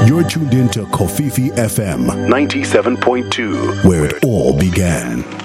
You're tuned into Kofifi FM 97.2, where it all began.